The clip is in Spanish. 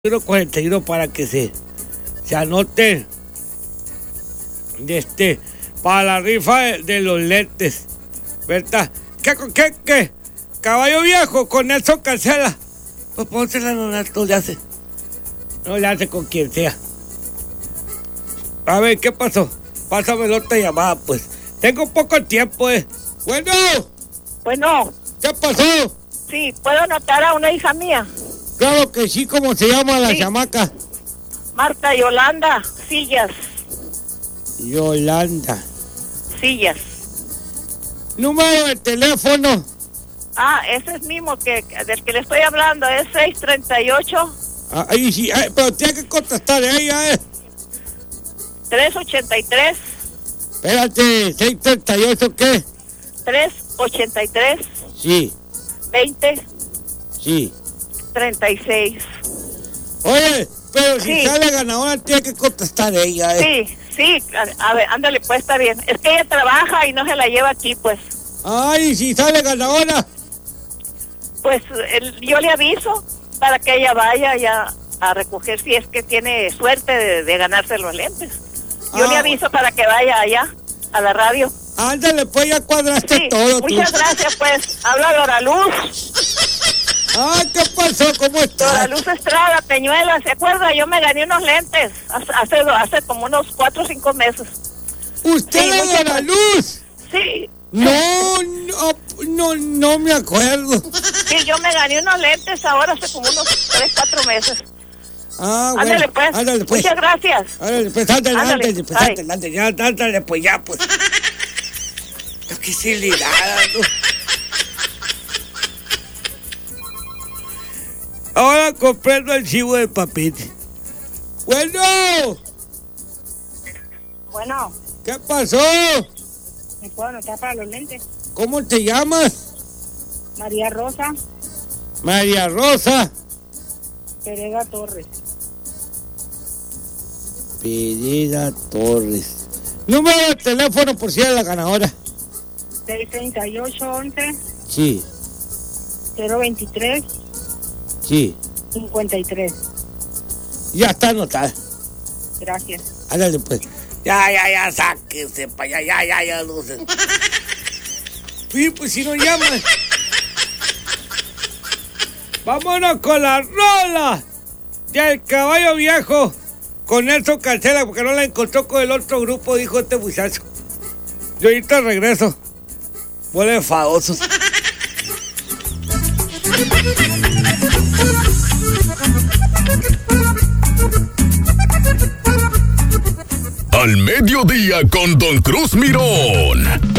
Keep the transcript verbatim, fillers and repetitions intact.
cuarenta y uno para que se, se anote de este, para la rifa de, de los lentes, ¿verdad? ¿Qué, qué, qué? Caballo viejo, con eso cancela. Pues pónsela, no, no le hace. No le hace con quien sea. A ver, ¿qué pasó? Pásame la otra llamada, pues. Tengo poco tiempo, eh. Bueno. Bueno. ¿Qué pasó? Sí, ¿puedo anotar a una hija mía? Claro que sí, ¿cómo se llama la sí. chamaca? Marta Yolanda Sillas. Yolanda Sillas. Número de teléfono. Ah, ese es mismo que del que le estoy hablando, es seis treinta y ocho. Ah, ahí sí, ay, pero tiene que contestar ella, eh. tres ochenta y tres. Espérate, seis treinta y ocho, ¿qué? tres ochenta y tres. Sí. veinte. Sí. treinta y seis. Oye, pero si sí. sale ganadora tiene que contestar ella, eh. Sí, sí, a, a ver, ándale, pues está bien. Es que ella trabaja y no se la lleva aquí, pues. Ay, si sale ganadora. Pues el, yo le aviso para que ella vaya ya a recoger si es que tiene suerte de, de ganarse los lentes. Yo ah, le aviso para que vaya allá a la radio. Ándale, pues ya cuadraste sí, todo. Muchas tú. gracias, pues. Habla Dora Luz. Ah, ¿qué pasó? ¿Cómo estás? Dora Luz Estrada, Peñuela, ¿se acuerda? Yo me gané unos lentes hace, hace como unos cuatro o cinco meses. ¿Usted sí, es Dora Luz? Sí. No, no, no, no me acuerdo. Sí, yo me gané unos lentes ahora hace como unos tres, cuatro meses. Ah, bueno. Ándale, pues. Ándale, pues. Muchas gracias. Ándale, pues, ándale, ándale, ándale pues, Ay. ándale, ándale, ya, ándale, pues, ya, pues. Qué ciligada, ¿no? Ahora comprendo el chivo de papete. Bueno. Bueno. ¿Qué pasó? ¿Me puedo anotar para los lentes? ¿Cómo te llamas? María Rosa. María Rosa. Pereda Torres. Pereda Torres. Número de teléfono por si era la ganadora. seis treinta y ocho once. Sí. cero veintitrés. Sí. cincuenta y tres. Ya está anotada. Gracias. Ándale, pues. Ya, ya, ya, sáquese para allá, ya, ya, ya, luces. Sí, pues si no llaman. Vámonos con la rola del caballo viejo. Con eso cancela porque no la encontró con el otro grupo, dijo este muchacho. Yo ahorita regreso. Huele fadosos. Al mediodía con Don Cruz Mirón.